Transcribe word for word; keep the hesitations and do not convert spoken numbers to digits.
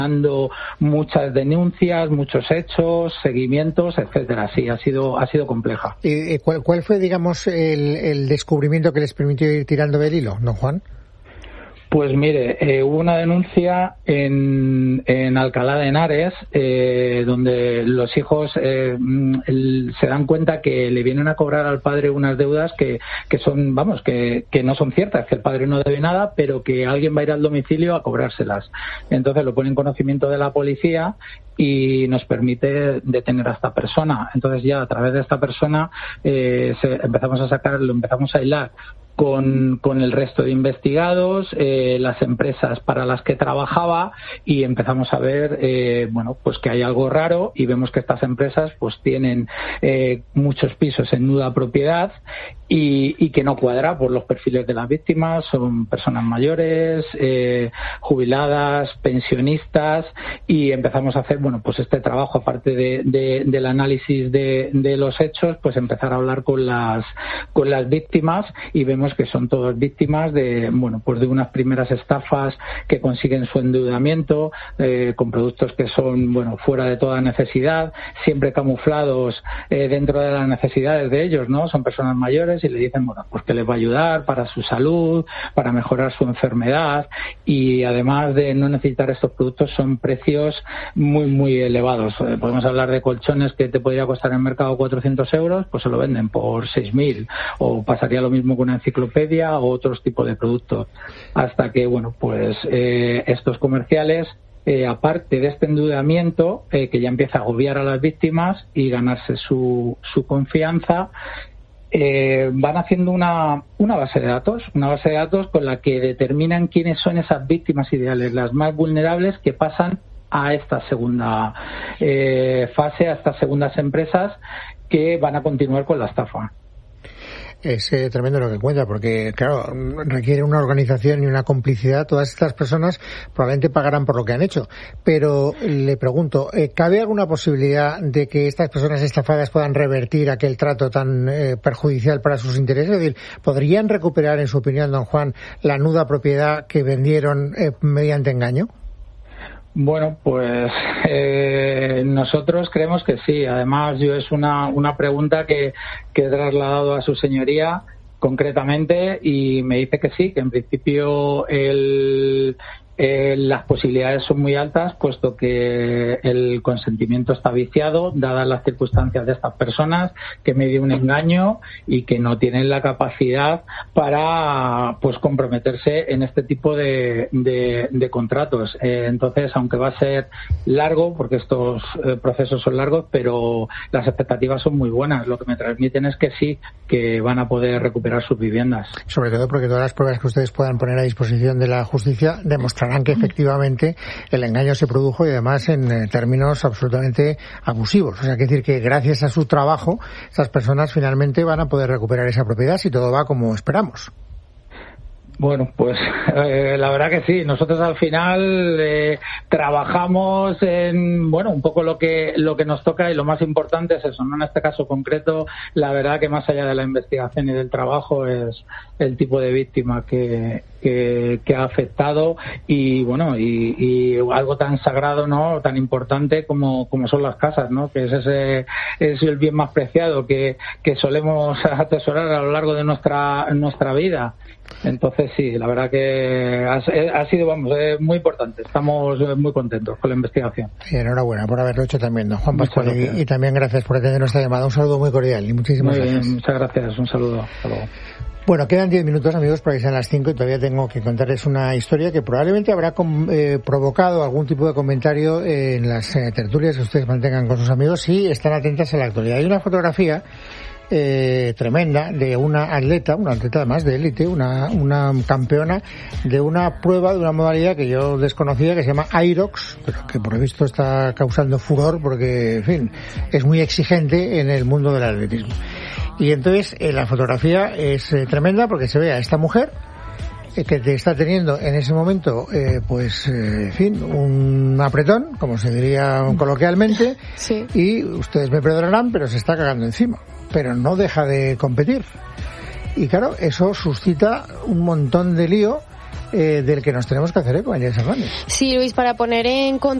muchas denuncias, muchos hechos, seguimientos, etcétera. Sí, ha sido ha sido compleja. ¿Y cuál, cuál fue, digamos, el, el descubrimiento que les permitió ir tirando del hilo, don Juan? Pues mire, eh, hubo una denuncia en, en Alcalá de Henares, eh, donde los hijos eh, el, se dan cuenta que le vienen a cobrar al padre unas deudas que, que son, vamos, que, que no son ciertas, que el padre no debe nada, pero que alguien va a ir al domicilio a cobrárselas. Entonces lo pone en conocimiento de la policía y nos permite detener a esta persona. Entonces ya a través de esta persona eh, se, empezamos a sacar, lo empezamos a hilar con, con el resto de investigados, eh, las empresas para las que trabajaba, y empezamos a ver eh, bueno, pues que hay algo raro, y vemos que estas empresas pues tienen eh, muchos pisos en nuda propiedad y, y que no cuadra por los perfiles de las víctimas. Son personas mayores, eh, jubiladas, pensionistas, y empezamos a hacer bueno pues este trabajo, aparte de, de, del análisis de, de los hechos, pues empezar a hablar con las con las víctimas, y vemos que son todas víctimas de bueno pues de unas primeras estafas que consiguen su endeudamiento eh, con productos que son bueno fuera de toda necesidad, siempre camuflados eh, dentro de las necesidades de ellos, ¿no? Son personas mayores y le dicen bueno pues que les va a ayudar para su salud, para mejorar su enfermedad, y además de no necesitar estos productos son precios muy muy elevados. Eh, podemos hablar de colchones que te podría costar en el mercado cuatrocientos euros, pues se lo venden por seis mil, o pasaría lo mismo con una enciclopedia o otros tipos de productos, hasta que bueno pues eh, estos comerciales eh, aparte de este endeudamiento eh, que ya empieza a agobiar a las víctimas y ganarse su, su confianza, eh, van haciendo una, una base de datos, una base de datos con la que determinan quiénes son esas víctimas ideales, las más vulnerables, que pasan a esta segunda eh, fase, a estas segundas empresas que van a continuar con la estafa. Es eh, tremendo lo que cuenta, porque, claro, requiere una organización y una complicidad. Todas estas personas probablemente pagarán por lo que han hecho. Pero le pregunto, eh, ¿cabe alguna posibilidad de que estas personas estafadas puedan revertir aquel trato tan eh, perjudicial para sus intereses? Es decir, ¿podrían recuperar, en su opinión, don Juan, la nuda propiedad que vendieron eh, mediante engaño? Bueno, pues eh, nosotros creemos que sí. Además, yo es una, una pregunta que, que he trasladado a su señoría concretamente, y me dice que sí, que en principio el, eh, las posibilidades son muy altas, puesto que el consentimiento está viciado, dadas las circunstancias de estas personas, que medio un engaño y que no tienen la capacidad para pues comprometerse en este tipo de, de, de contratos. Eh, entonces, aunque va a ser largo, porque estos eh, procesos son largos, pero las expectativas son muy buenas. Lo que me transmiten es que sí, que van a poder recuperar sus viviendas. Sobre todo porque todas las pruebas que ustedes puedan poner a disposición de la justicia demostrarán que efectivamente el engaño se produjo, y además en términos absolutamente abusivos. O sea, que decir que gracias a su trabajo esas personas finalmente van a poder recuperar esa propiedad si todo va como esperamos. Bueno, pues eh, la verdad que sí. Nosotros al final eh, trabajamos en, bueno, un poco lo que lo que nos toca, y lo más importante es eso, ¿no? En este caso concreto, la verdad que más allá de la investigación y del trabajo es el tipo de víctima que, que, que ha afectado, y bueno, y, y algo tan sagrado, ¿no? Tan importante como, como son las casas, ¿no? Que es ese es el bien más preciado que, que solemos atesorar a lo largo de nuestra nuestra vida. Entonces sí, la verdad que ha, ha sido, vamos, eh, muy importante. Estamos muy contentos con la investigación. Y enhorabuena por haberlo hecho también, don Juan Pascual, y, y también gracias por atender nuestra llamada. Un saludo muy cordial y muchísimas muy gracias. Bien, muchas gracias, un saludo. Hasta luego. Bueno, quedan diez minutos, amigos, para que sean las cinco, y todavía tengo que contarles una historia que probablemente habrá com, eh, provocado algún tipo de comentario eh, en las eh, tertulias que ustedes mantengan con sus amigos, si están atentas a la actualidad. Hay una fotografía Eh, tremenda de una atleta, una atleta además de élite, una, una campeona de una prueba, de una modalidad que yo desconocía, que se llama Aerox, pero que por lo visto está causando furor porque, en fin, es muy exigente en el mundo del atletismo. Y entonces eh, la fotografía es eh, tremenda, porque se ve a esta mujer eh, que te está teniendo en ese momento, eh, pues, eh, en fin, un apretón, como se diría coloquialmente, sí. Y ustedes me perdonarán, pero se está cagando encima. Pero no deja de competir. Y claro, eso suscita un montón de lío eh, del que nos tenemos que hacer eco, Añez Hernández. Sí, Luis, para poner en